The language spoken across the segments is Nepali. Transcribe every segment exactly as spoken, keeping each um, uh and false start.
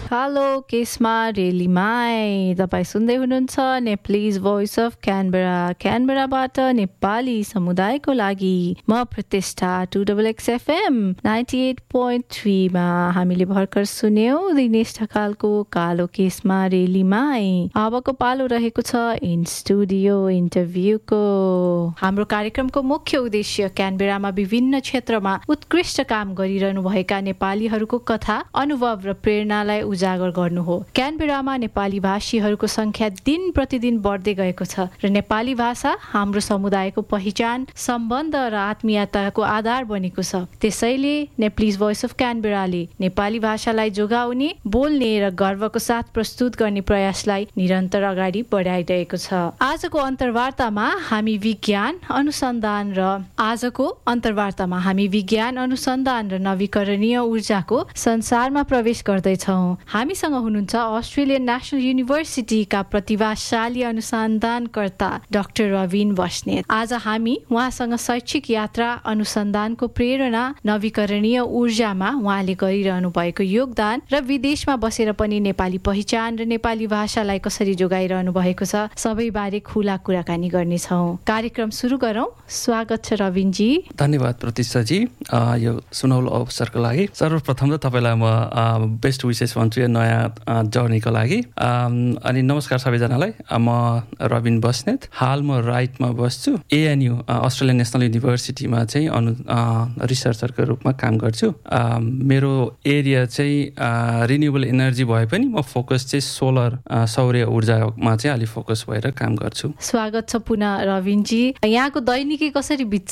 हेलो केसमा रेलीमाई तपाईँ सुन्दै हुनुहुन्छ Nepalese voice of Canberra क्यानबेराबाट Nepali समुदायको लागि म प्रतिष्ठा two double x FM ninety at point थ्रीमा हामीले भर्खर सुन्यौं दिनेश ढकालको कालो केसमा रेलीमाई। अबको पालो रहेको छ इन स्टुडियो इन्टरभ्यूको। हाम्रो कार्यक्रमको मुख्य उद्देश्य क्यानबेरामा विभिन्न क्षेत्रमा उत्कृष्ट काम गरिरहनु भएका नेपालीहरूको कथा, अनुभव र प्रेरणालाई उजागर गर्नु हो। क्यानबेरामा नेपाली भाषीहरूको संख्या दिन प्रतिदिन बढ्दै गएको छ र नेपाली भाषा हाम्रो समुदायको पहिचान, सम्बन्ध र आत्मीयताको आधार बनेको छ। त्यसैले नेप्लिज भोइस अफ क्यानबेराले नेपाली भाषालाई जोगाउने, बोल्ने र गर्वको साथ प्रस्तुत गर्ने प्रयासलाई निरन्तर अगाडि बढाइरहेको छ। आजको अन्तर्वार्तामा हामी विज्ञान अनुसन्धान र आजको अन्तर्वार्तामा हामी विज्ञान अनुसन्धान र नवीकरणीय ऊर्जाको संसारमा प्रवेश गर्दैछौँ। हामीसँग हुनुहुन्छ अस्ट्रेलियन नेशनल युनिभर्सिटीका प्रतिभाशाली अनुसन्धानकर्ता डाक्टर रविन बस्नेत। आज हामी उहाँसँग शैक्षिक यात्रा, अनुसन्धानको प्रेरणा, नवीकरणीय ऊर्जामा उहाँले गरिरहनु भएको योगदान र विदेशमा बसेर पनि नेपाली पहिचान र नेपाली भाषालाई कसरी जोगाइरहनु भएको छ सबैबारे खुला कुराकानी गर्नेछौँ। कार्यक्रम सुरु गरौँ। स्वागत छ रविनजी। धन्यवाद प्रतिष्ठाजी यो सुनौलो अवसरको लागि। सर्वप्रथम त तपाईँलाई म बेस्ट विशेष भन्छु यो नयाँ जर्नीको लागि। अनि नमस्कार सबैजनालाई। म रविन बस्नेत, हाल म राइटमा बस्छु। एएनयू अस्ट्रेलियन नेसनल युनिभर्सिटीमा चाहिँ अनु रिसर्चरको रूपमा काम गर्छु। मेरो एरिया चाहिँ रिन्युएबल एनर्जी भए पनि म फोकस चाहिँ सोलर सौर्य ऊर्जामा चाहिँ अलिक फोकस भएर काम गर्छु। स्वागत छ पुनः रविनजी। यहाँको दैनिकी कसरी बित्छ?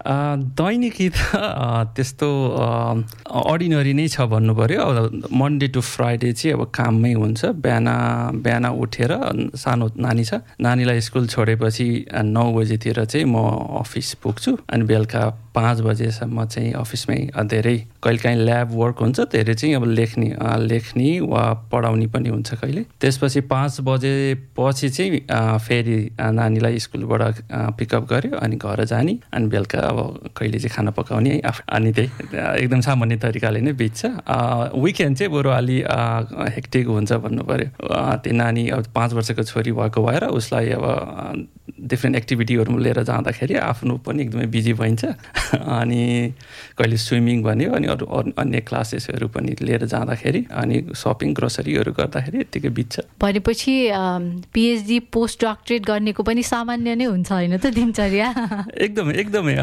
दैनिकी त त्यस्तो अर्डिनरी नै छ भन्नु पर्यो। मन्डे टु फ्राइडे चाहिँ अब काममै हुन्छ। बिहान बिहान उठेर सानो नानी छ, नानीलाई स्कुल छोडेपछि नौ बजीतिर चाहिँ म अफिस पुग्छु अनि बेलुका पाँच बजेसम्म चाहिँ अफिसमै धेरै कहिलेकाहीँ ल्याब वर्क हुन्छ, धेरै चाहिँ अब लेख्ने लेख्ने वा पढाउने पनि हुन्छ कहिले। त्यसपछि पाँच बजेपछि चाहिँ फेरि नानीलाई स्कुलबाट पिकअप गऱ्यो अनि घर जाने अनि बेलुका अब कहिले चाहिँ खाना पकाउने अनि त्यही एकदम सामान्य तरिकाले नै बित्छ। विकेन्ड चाहिँ बरु अलि हेक्टिक हुन्छ भन्नु पर्यो। त्यो नानी अब पाँच वर्षको छोरी भएको भएर उसलाई अब डिफ्रेन्ट एक्टिभिटीहरू लिएर जाँदाखेरि आफ्नो पनि एकदमै बिजी भइन्छ। अनि कहिले स्विमिङ भन्यो अनि अरू अन्य क्लासेसहरू पनि लिएर जाँदाखेरि अनि सपिङ ग्रोसरीहरू गर्दाखेरि यत्तिकै बित्छ। भनेपछि पिएचडी पोस्ट डक्टरेट गर्नेको पनि सामान्य नै हुन्छ होइन त दिनचर्या? एकदमै एकदमै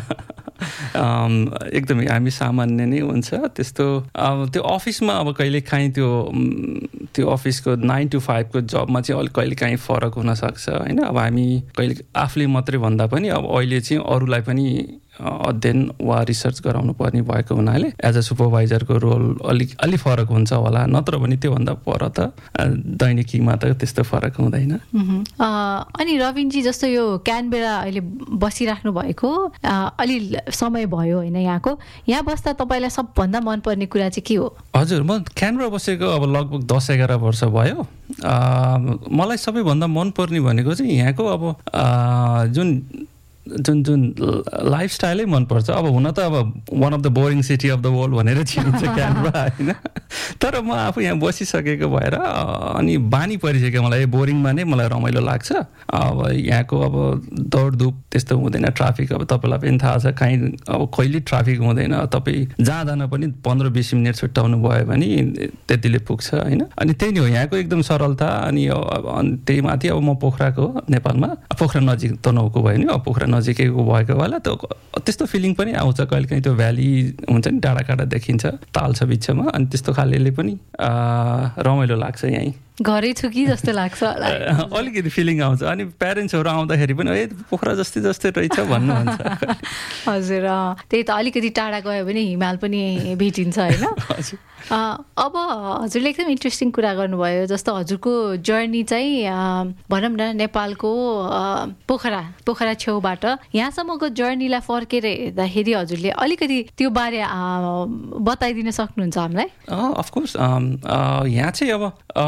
एकदमै हामी सामान्य नै हुन्छ। त्यस्तो त्यो अफिसमा अब कहिले काहीँ त्यो त्यो अफिसको नाइन टु फाइभको जबमा चाहिँ अलिक कहिले काहीँ फरक हुनसक्छ होइन। अब हामी कहिले आफूले मात्रै भन्दा पनि अब अहिले चाहिँ अरूलाई पनि अध्ययन वा रिसर्च गराउनु पर्ने भएको हुनाले एज अ सुपरभाइजरको रोल अलिक अलिक फरक हुन्छ होला, नत्र भने त्योभन्दा पर त दैनिकीमा त त्यस्तो फरक हुँदैन। अनि रविनजी जस्तो यो क्यानबेरा अहिले बसिराख्नु भएको अलि समय भयो होइन, यहाँको यहाँ बस्दा तपाईँलाई सबभन्दा मनपर्ने कुरा चाहिँ के हो? हजुर, म क्यानबेरा बसेको अब लगभग दस एघार वर्ष भयो। मलाई सबैभन्दा मनपर्ने भनेको चाहिँ यहाँको अब जुन जुन जुन लाइफस्टाइलै मनपर्छ। अब हुन त अब one of the boring city of the world भनेर चिनिन्छ क्यानबेरा होइन, तर म आफू यहाँ बसिसकेको भएर अनि बानी परिसक्यो मलाई। बोरिङमा नै मलाई रमाइलो लाग्छ। अब यहाँको अब दौडधुप त्यस्तो हुँदैन, ट्राफिक अब तपाईँलाई पनि थाहा छ कहीँ अब कहिले ट्राफिक हुँदैन। तपाईँ जहाँ जान पनि पन्ध्र बिस मिनट छुट्याउनु भयो भने त्यतिले पुग्छ होइन। अनि त्यही नै हो यहाँको एकदम सरलता। अनि त्यही माथि अब म पोखराको नेपालमा पोखरा नजिक तनहुको भयो नि, अब पोखरा नजिकैको भएको बेला त त्यस्तो फिलिङ पनि आउँछ। कहिले काहीँ त्यो भ्याली हुन्छ नि, डाँडा काँडा देखिन्छ, ताल छ बिचमा, अनि त्यस्तो खालेले पनि रमाइलो लाग्छ। यहीँ घरै छु कि जस्तो लाग्छ अलिकति फिलिङ आउँछ। अनि प्यारेन्ट्सहरू आउँदाखेरि पनि ए पोखरा जस्तै जस्तै रहेछ भन्नुहुन्छ। हजुर, त्यही त अलिकति टाढा गयो भने हिमाल पनि भेटिन्छ होइन। अब हजुरले एकदम इन्ट्रेस्टिङ कुरा गर्नुभयो। जस्तो हजुरको जर्नी चाहिँ भनौँ न नेपालको पोखरा पोखरा छेउबाट यहाँसम्मको जर्नीलाई फर्केर हेर्दाखेरि हजुरले अलिकति त्यो बारे बताइदिन सक्नुहुन्छ हामीलाई? अफकोर्स यहाँ चाहिँ अब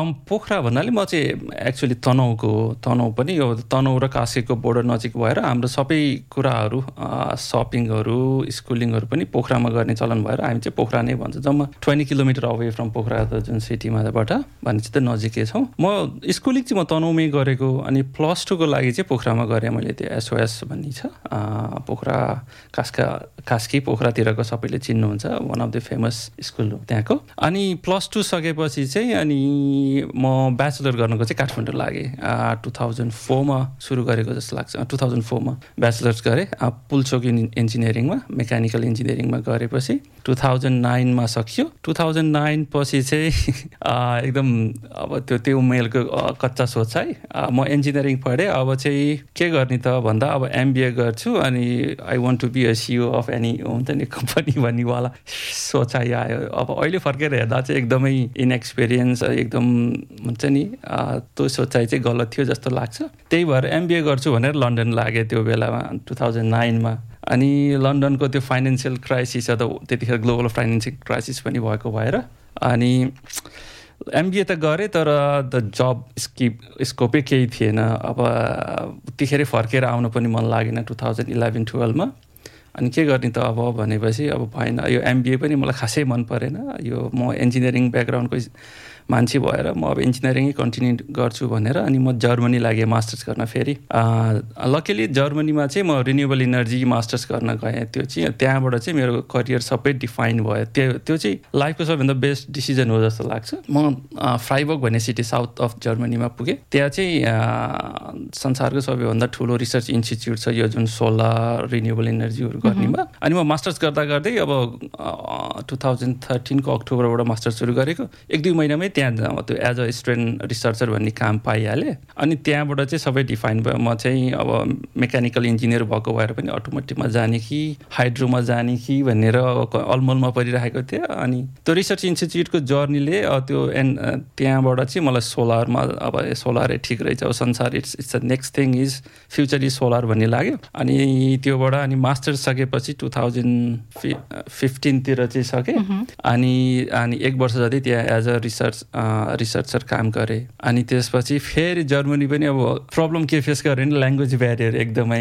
पोखरा भन्नाले म चाहिँ एक्चुअली तनहुँको तनहुँ पनि यो तनहुँ र कास्कीको बोर्डर नजिक भएर हाम्रो सबै कुराहरू सपिङहरू स्कुलिङहरू पनि पोखरामा गर्ने चलन भएर हामी चाहिँ पोखरा नै भन्छ जम्मा twenty kilometre away from Pokhara त जुन सिटीमाबाट भने चाहिँ त नजिकै छौँ म स्कुलिङ चाहिँ म तनहुँमै गरेको अनि प्लस टूको लागि चाहिँ पोखरामा गरेँ मैले त्यो एसओएस भन्ने छ पोखरा कास्का कास्की पोखरातिरको सबैले चिन्नुहुन्छ one of the famous school हो त्यहाँको अनि प्लस टू सकेपछि चाहिँ अनि म ब्याचलर गर्नुको चाहिँ काठमाडौँ लागेँ टु थाउजन्ड फोरमा सुरु गरेको जस्तो लाग्छ टु थाउजन्ड फोरमा ब्याचलर्स गरेँ पुल्चोक इन्जिनियरिङमा मेकानिकल इन्जिनियरिङमा गरेपछि टु थाउजन्ड नाइनमा सकियो टु थाउजन्ड नाइन पछि चाहिँ एकदम अब त्यो त्यो उमेरको कच्चा सोच है म इन्जिनियरिङ पढेँ अब चाहिँ के गर्ने त भन्दा अब एमबिए गर्छु अनि I want to be a CO of any हुन्छ नि कम्पनी भन्नेवाला सोचाइ आयो अब अहिले फर्केर हेर्दा चाहिँ एकदमै इनएक्सपिरियन्स एकदम हुन्छ नि त्यो सोचाइ चाहिँ गलत थियो जस्तो लाग्छ त्यही भएर एमबिए गर्छु भनेर लन्डन लागेँ त्यो बेलामा टु थाउजन्ड नाइनमा अनि लन्डनको त्यो फाइनेन्सियल क्राइसिस त त्यतिखेर ग्लोबल फाइनेन्सियल क्राइसिस पनि भएको भएर अनि एमबिए त गरेँ तर द जब स्किप स्कोपै केही थिएन अब त्यतिखेरै फर्केर आउनु पनि मन लागेन टु थाउजन्ड इलेभेन टुवेल्भमा अनि के गर्ने त अब भनेपछि अब भएन यो एमबिए पनि मलाई खासै मन परेन यो म इन्जिनियरिङ ब्याकग्राउन्डको मान्छे भएर म अब इन्जिनियरिङै कन्टिन्यू गर्छु भनेर अनि म जर्मनी लागेँ मास्टर्स गर्न फेरि लकिली जर्मनीमा चाहिँ म रिन्युएबल इनर्जी मास्टर्स गर्न गएँ त्यो चाहिँ त्यहाँबाट चाहिँ मेरो करियर सबै डिफाइन भयो त्यो त्यो चाहिँ लाइफको सबैभन्दा बेस्ट डिसिजन हो जस्तो लाग्छ म फ्राइबर्ग भन्ने सिटी साउथ अफ जर्मनीमा पुगेँ त्यहाँ चाहिँ संसारको सबैभन्दा ठुलो रिसर्च इन्स्टिच्युट छ यो जुन सोलर रिन्युएबल इनर्जीहरू गर्नेमा अनि म मास्टर्स गर्दा गर्दै अब टु थाउजन्ड थर्टिनको अक्टोबरबाट मास्टर्स सुरु गरेको एक दुई महिनामै त्यहाँ त्यो एज अ स्टुडेन्ट रिसर्चर भन्ने काम पाइहालेँ अनि त्यहाँबाट चाहिँ सबै डिफाइन भयो म चाहिँ अब मेकानिकल इन्जिनियर भएको भएर पनि अटोमोटिभमा जाने कि हाइड्रोमा जाने कि भनेर अलमलमा परिरहेको थिएँ अनि त्यो रिसर्च इन्स्टिच्युटको जर्नीले त्यो एन्ड त्यहाँबाट चाहिँ मलाई सोलरमा अब सोलरै ठिक रहेछ अब संसार it's it's the next thing is future is solar भन्ने लाग्यो अनि त्योबाट अनि मास्टर्स सकेपछि टु थाउजन्ड फि फिफ्टिनतिर चाहिँ सकेँ अनि अनि एक वर्ष जति त्यहाँ एज अ रिसर्च रिसर्चर काम गरेँ अनि त्यसपछि फेरि जर्मनी पनि अब प्रब्लम के फेस गरेँ नि ल्याङ्ग्वेज ब्यारियर एकदमै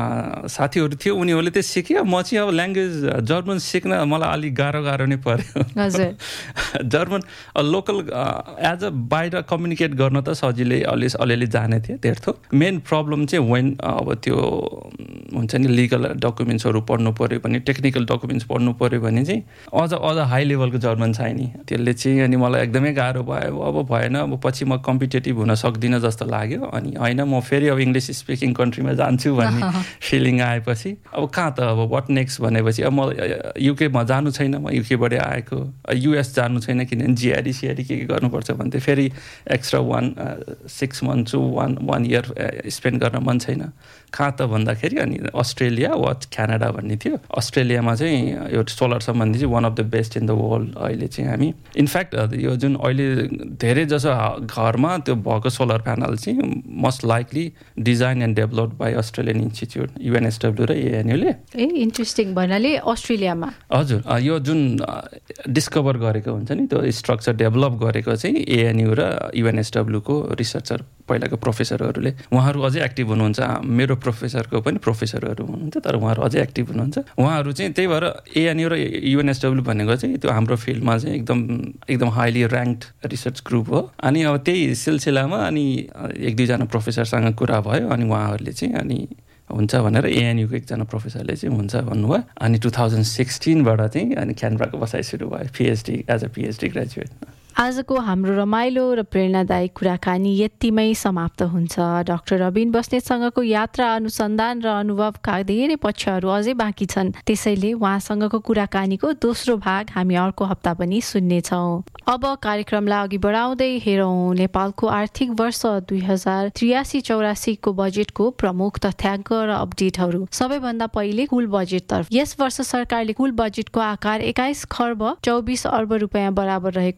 साथीहरू थियो उनीहरूले चाहिँ सिक्यो म चाहिँ अब ल्याङ्ग्वेज जर्मन सिक्न मलाई अलिक गाह्रो गाह्रो नै पर्यो जर्मन लोकल एज अ बाहिर कम्युनिकेट गर्न त सजिलै अलि अलिअलि जाने थिएँ त्यस्तो मेन प्रब्लम चाहिँ वेन अब त्यो हुन्छ नि लिगल डकुमेन्ट्सहरू पढ्नु पऱ्यो भने टेक्निकल डकुमेन्ट्स पढ्नु पऱ्यो भने चाहिँ अझ अझ हाई लेभलको जर्मन छैन त्यसले चाहिँ अनि मलाई एकदमै गाह्रो भयो अब भएन अब पछि म कम्पिटेटिभ हुन सक्दिनँ जस्तो लाग्यो अनि होइन म फेरि अब इङ्ग्लिस स्पिकिङ कन्ट्रीमा जान्छु भन्ने फिलिङ आएपछि अब कहाँ त अब वाट नेक्स्ट भनेपछि अब म युकेमा जानु छैन म युकेबाट आएको युएस जानु छैन किनभने जिआरई सिआरई के के गर्नुपर्छ भने चाहिँ फेरि extra one six month to one one year spend गर्न मन छैन कहाँ त भन्दाखेरि अनि अस्ट्रेलिया वा क्यानाडा भन्ने थियो अस्ट्रेलियामा चाहिँ यो सोलर सम्बन्धी चाहिँ one of the best in the world अहिले चाहिँ हामी इनफ्याक्ट यो जुन अहिले धेरै जसो घरमा त्यो भएको सोलर प्यानल चाहिँ most likely design and develop by Australian institute युएनएसडब्ल्यू र एएनयूले ए इन्ट्रेस्टिङ भन्नाले अस्ट्रेलियामा हजुर यो जुन डिस्कभर गरेको हुन्छ नि त्यो स्ट्रक्चर डेभलप गरेको चाहिँ एएनयू र युएनएसडब्ल्यूको रिसर्चर पहिलाको प्रोफेसरहरूले उहाँहरू अझै एक्टिभ हुनुहुन्छ मेरो प्रोफेसरको पनि प्रोफेसरहरू हुनुहुन्छ तर उहाँहरू अझै एक्टिभ हुनुहुन्छ उहाँहरू चाहिँ त्यही भएर एएनयू र युएनएसडब्ल्यू भनेको चाहिँ त्यो हाम्रो फिल्डमा चाहिँ एकदम एकदम हाइली ऱ्याङ्क्ड रिसर्च ग्रुप हो अनि अब त्यही सिलसिलामा अनि एक दुईजना प्रोफेसरसँग कुरा भयो अनि उहाँहरूले चाहिँ अनि हुन्छ भनेर एएनयूको एकजना प्रोफेसरले चाहिँ हुन्छ भन्नुभयो अनि टु थाउजन्ड सिक्सटिनबाट चाहिँ अनि क्यानबराको बसाइ सुरु भयो PhD as a PhD graduate आजको हाम्रो रमाइलो र प्रेरणादायी कुराकानी यतिमै समाप्त हुन्छ डाक्टर रबिन बस्नेतसँगको यात्रा अनुसन्धान र अनुभवका धेरै पक्षहरू अझै बाँकी छन् त्यसैले उहाँसँगको कुराकानीको दोस्रो भाग हामी अर्को हप्ता पनि सुन्नेछौँ अब कार्यक्रमलाई अघि बढाउँदै हेरौँ नेपालको आर्थिक वर्ष दुई हजार त्रियासी चौरासीको बजेटको प्रमुख तथ्याङ्क र अपडेटहरू सबैभन्दा पहिले कुल बजेटतर्फ यस वर्ष सरकारले कुल बजेटको आकार एक्काइस खर्ब चौबिस अर्ब रुपियाँ बराबर रहेको घोषणा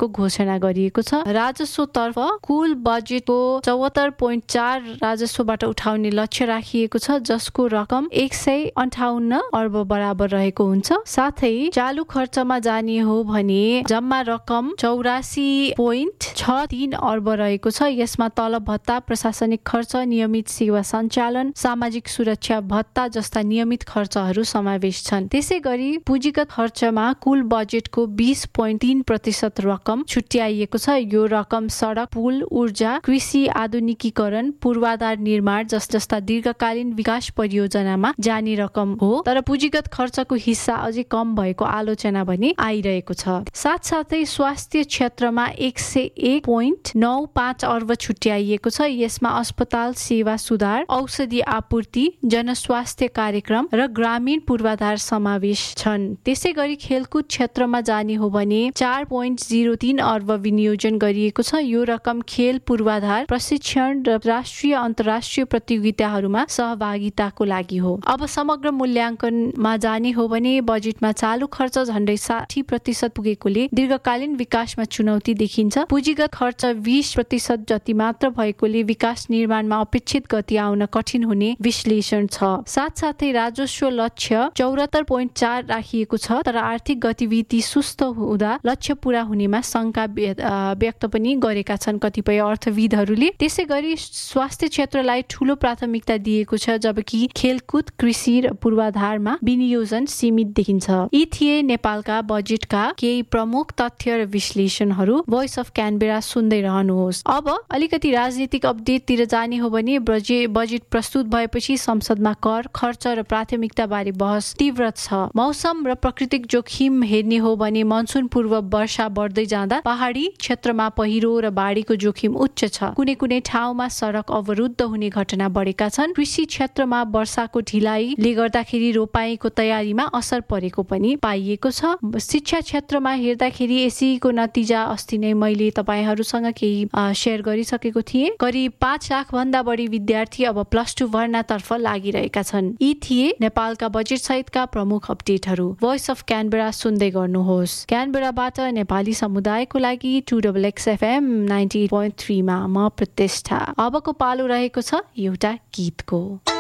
घोषणा गरिएको छ। राजस्वतर्फ कुल बजेटको चौहत्तर पोइन्ट चार राजस्वबाट उठाउने लक्ष्य राखिएको छ, जसको रकम एक सय अन्ठाउन्न अर्ब बराबर रहेको हुन्छ। साथै चालु खर्चमा जाने हो भने जम्मा रकम चौरासी पोइन्ट छ तीन अर्ब रहेको छ। यसमा तलब भत्ता, प्रशासनिक खर्च, नियमित सेवा सञ्चालन, सामाजिक सुरक्षा भत्ता जस्ता नियमित खर्चहरू समावेश छन्। त्यसै गरी पुँजीगत खर्चमा कुल बजेटको बीस पोइन्ट तीन प्रतिशत रकम छुट्याइएको छ। यो रकम सडक, पुल, ऊर्जा, कृषि आधुनिकीकरण, पूर्वाधार निर्माण जस जस्ता दीर्घकालीन विकास परियोजनामा जाने रकम हो। तर पुँजीगत खर्चको हिस्सा अझै कम भएको आलोचना भने आइरहेको छ। साथसाथै स्वास्थ्य क्षेत्रमा एक सय एक पोइन्ट नौ पाँच अर्ब छुट्याइएको छ। यसमा अस्पताल सेवा सुधार, औषधि आपूर्ति, जनस्वास्थ्य कार्यक्रम र ग्रामीण पूर्वाधार समावेश छन्। त्यसै गरी खेलकुद क्षेत्रमा जाने हो भने चार पोइन्ट शून्य तीन अर्ब विनियोजन गरिएको छ। यो रकम खेल पूर्वाधार, प्रशिक्षण र राष्ट्रिय अन्तर्राष्ट्रिय प्रतियोगिताहरूमा सहभागिताको लागि हो। अब समग्र मूल्याङ्कनमा जाने हो भने बजेटमा चालु खर्च झण्डै साठी प्रतिशत पुगेकोले दीर्घकालीन विकासमा चुनौती देखिन्छ। पुँजीगत खर्च बीस प्रतिशत जति मात्र भएकोले विकास निर्माणमा अपेक्षित गति आउन कठिन हुने विश्लेषण छ। साथसाथै राजस्व लक्ष्य चौहत्तर पोइन्ट चार राखिएको छ, तर आर्थिक गतिविधि सुस्त हुँदा लक्ष्य पूरा हुनेमा शंका व्यक्त पनि गरेका छन् कतिपय अर्थविदहरूले। त्यसै गरी स्वास्थ्य क्षेत्रलाई ठूलो प्राथमिकता दिएको छ, जबकि खेलकुद, कृषि र पूर्वाधारमा विनियोजन सीमित देखिन्छ। यी थिए नेपालका बजेटका केही प्रमुख तथ्य र विश्लेषणहरू। भोइस अफ क्यानबेरा सुन्दै रहनुहोस्। अब अलिकति राजनीतिक अपडेटतिर जाने हो भने बजेट प्रस्तुत भएपछि संसदमा कर, खर्च र प्राथमिकता बारे बहस तीव्र छ। मौसम र प्राकृतिक जोखिम हेर्ने हो भने मनसुन पूर्व वर्षा बढ्दै जाँदा पहाडी क्षेत्रमा पहिरो र बाढीको जोखिम उच्च छ। कुनै कुनै ठाउँमा सडक अवरुद्ध हुने घटना बढेका छन्। कृषि क्षेत्रमा वर्षाको ढिलाइले गर्दाखेरि रोपाईको तयारीमा असर परेको पनि पाइएको छ। शिक्षा क्षेत्रमा हेर्दाखेरि यसैको नतिजा अस्ति नै मैले तपाईहरूसँग केही शेयर गरिसकेको थिएँ। करिब पाँच लाख भन्दा बढी विद्यार्थी अब प्लस टू भर्नातर्फ लागिरहेका छन्। यी थिए नेपालका बजेट सहितका प्रमुख अपडेटहरू। भोइस अफ क्यानबेरा सुन्दै गर्नुहोस्। क्यानबेराबाट नेपाली समुदायको लागि two double x FM ninety at point three मा म प्रतिष्ठा। अबको पालो रहेको छ एउटा गीतको।